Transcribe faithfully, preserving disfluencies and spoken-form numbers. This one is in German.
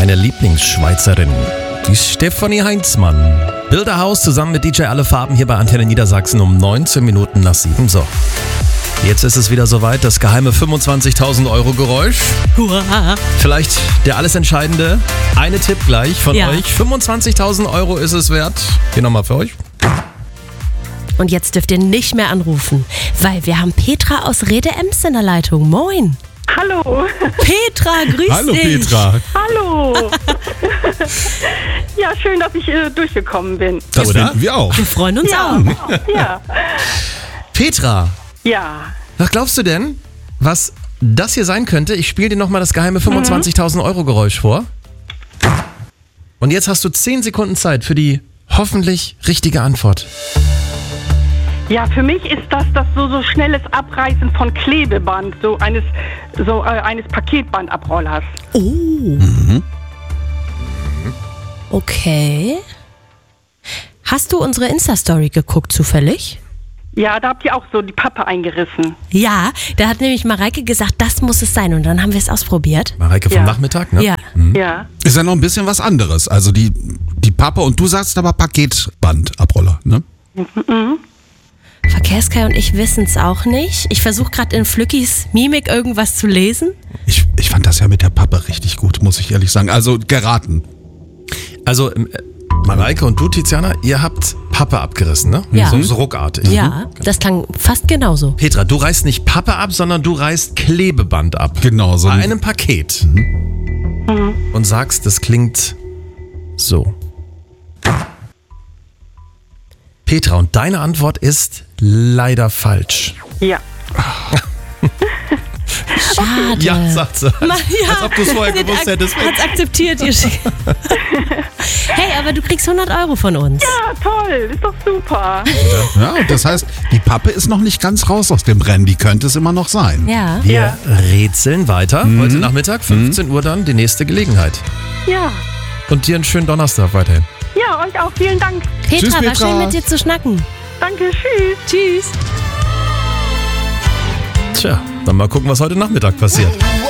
Meine Lieblingsschweizerin, die Stefanie Heinzmann. Bilderhaus zusammen mit D J Alle Farben hier bei Antenne Niedersachsen um neunzehn Minuten nach sieben. So, jetzt ist es wieder soweit, das geheime fünfundzwanzigtausend Euro Geräusch. Hurra. Vielleicht der alles Entscheidende. Eine Tipp gleich von Ja. euch. fünfundzwanzigtausend Euro ist es wert. Hier nochmal für euch. Und jetzt dürft ihr nicht mehr anrufen, weil wir haben Petra aus Rede-Ems in der Leitung. Moin. Hallo. Petra, grüß Hallo dich. Petra. Hallo. Ja, schön, dass ich äh, durchgekommen bin. Das Oder? finden wir auch. Wir freuen uns Ja, auch. ja, Petra, ja. was glaubst du denn, was das hier sein könnte? Ich spiele dir nochmal das geheime fünfundzwanzigtausend Euro Geräusch vor. Und jetzt hast du zehn Sekunden Zeit für die hoffentlich richtige Antwort. Ja, für mich ist das das so, so schnelles Abreißen von Klebeband, so eines, so, äh, eines Paketbandabrollers. Oh. Okay. Hast du unsere Insta-Story geguckt zufällig? Ja, da habt ihr auch so die Pappe eingerissen. Ja, da hat nämlich Mareike gesagt, das muss es sein. Und dann haben wir es ausprobiert. Mareike vom Ja. Nachmittag, ne? Ja. Ja. Ist ja noch ein bisschen was anderes. Also die, die Pappe und du sagst aber Paketbandabroller, ne? Verkehrskai und ich wissen es auch nicht. Ich versuche gerade in Flückis Mimik irgendwas zu lesen. Ich, ich fand das ja mit der Pappe richtig gut, muss ich ehrlich sagen. Also geraten. Also, ähm, äh, Mareike und du, Tiziana, ihr habt Pappe abgerissen, ne? Ja. So, so ruckartig. Ja, das klang fast genauso. Petra, du reißt nicht Pappe ab, sondern du reißt Klebeband ab. Genau, so Bei ein- einem Paket. Und sagst, das klingt so. Petra, und deine Antwort ist leider falsch. Ja. Schade. Ja, sagt sie. Ma- ja. Als ob du es vorher Hat gewusst ak- hättest. Hat's akzeptiert, ihr Schick. Hey, aber du kriegst hundert Euro von uns. Ja, toll. Ist doch super. Ja, das heißt, die Pappe ist noch nicht ganz raus aus dem Rennen. Die könnte es immer noch sein. Ja. Wir Ja. rätseln weiter. Heute Nachmittag, fünfzehn Uhr dann, die nächste Gelegenheit. Ja. Und dir einen schönen Donnerstag weiterhin. Ja, euch auch. Vielen Dank. Petra, Tschüss, war Petra. schön mit dir zu schnacken. Danke. Tschüss. Tschüss. Tja, dann mal gucken, was heute Nachmittag passiert.